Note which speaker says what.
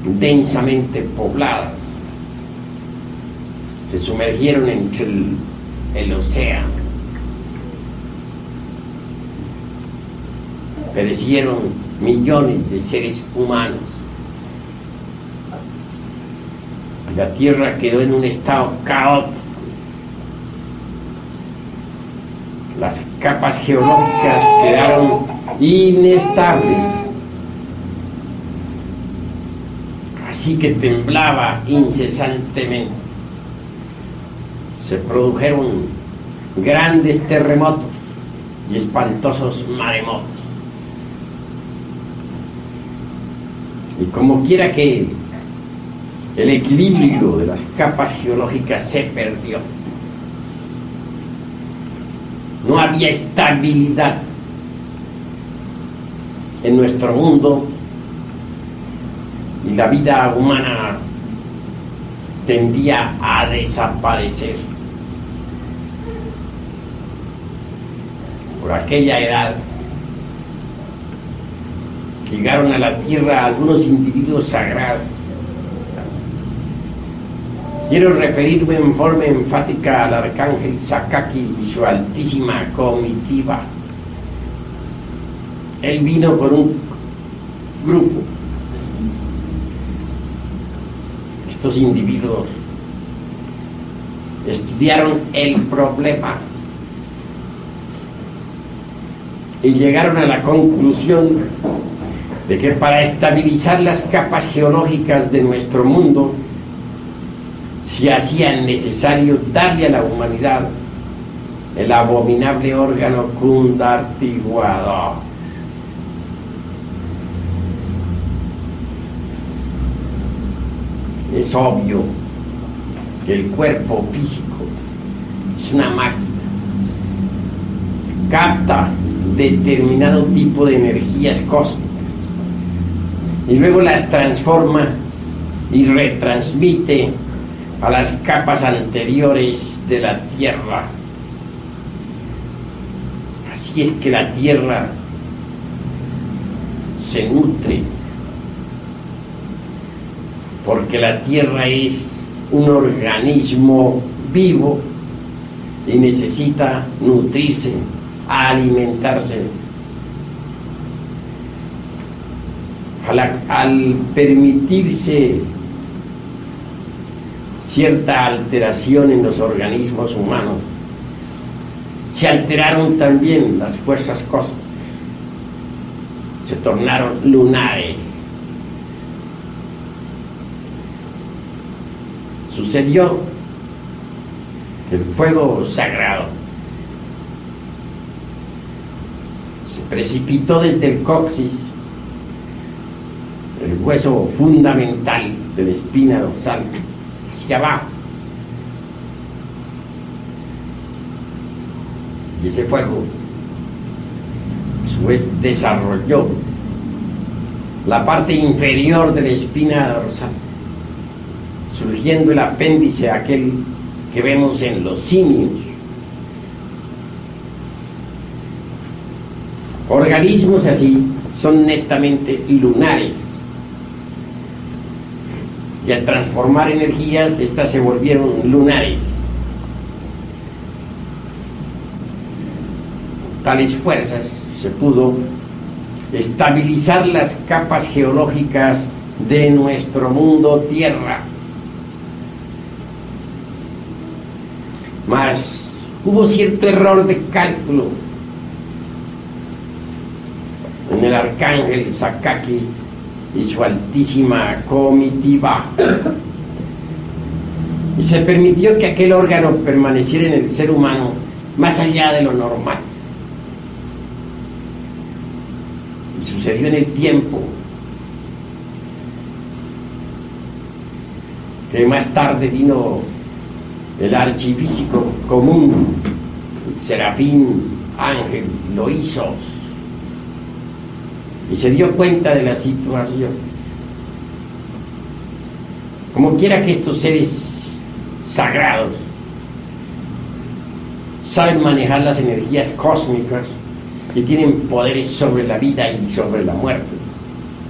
Speaker 1: densamente pobladas, se sumergieron entre el océano, perecieron millones de seres humanos. La Tierra quedó en un estado caótico. Las capas geológicas quedaron inestables, así que temblaba incesantemente. Se produjeron grandes terremotos y espantosos maremotos. Y como quiera que el equilibrio de las capas geológicas se perdió. No había estabilidad en nuestro mundo y la vida humana tendía a desaparecer. Por aquella edad llegaron a la Tierra algunos individuos sagrados. Quiero referirme en forma enfática al arcángel Sakaki y su altísima comitiva. Él vino con un grupo. Estos individuos estudiaron el problema y llegaron a la conclusión de que para estabilizar las capas geológicas de nuestro mundo se hacía necesario darle a la humanidad el abominable órgano Kundartiguado. Es obvio que el cuerpo físico es una máquina, capta determinado tipo de energías cósmicas y luego las transforma y retransmite a las capas anteriores de la Tierra. Así es que la Tierra se nutre, porque la Tierra es un organismo vivo y necesita nutrirse, alimentarse. Al permitirse cierta alteración en los organismos humanos, se alteraron también las fuerzas cósmicas, se tornaron lunares. Sucedió que el fuego sagrado se precipitó desde el coxis, el hueso fundamental de la espina dorsal, hacia abajo. Y ese fuego, a su vez, desarrolló la parte inferior de la espina dorsal, surgiendo el apéndice aquel que vemos en los simios. Organismos así son netamente lunares. Y al transformar energías, estas se volvieron lunares. Tales fuerzas se pudo estabilizar las capas geológicas de nuestro mundo Tierra. Mas hubo cierto error de cálculo en el arcángel Sakaki y su altísima comitiva, y se permitió que aquel órgano permaneciera en el ser humano más allá de lo normal. Y sucedió en el tiempo que más tarde vino el archifísico común, el serafín ángel Loisos, y se dio cuenta de la situación. Como quiera que estos seres sagrados saben manejar las energías cósmicas y tienen poderes sobre la vida y sobre la muerte,